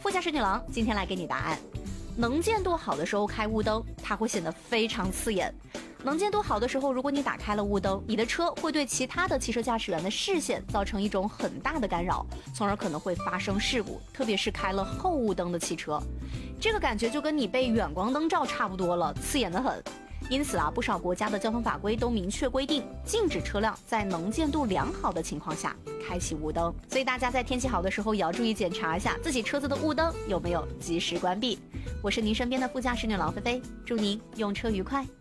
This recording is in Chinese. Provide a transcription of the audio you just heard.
副驾驶女郎今天来给你答案。能见度好的时候开雾灯，它会显得非常刺眼。能见度好的时候，如果你打开了雾灯，你的车会对其他的汽车驾驶员的视线造成一种很大的干扰，从而可能会发生事故，特别是开了后雾灯的汽车。这个感觉就跟你被远光灯照差不多了，刺眼得很。因此不少国家的交通法规都明确规定，禁止车辆在能见度良好的情况下开启雾灯。所以大家在天气好的时候也要注意检查一下自己车子的雾灯有没有及时关闭。我是您身边的副驾驶女郎菲菲，祝您用车愉快。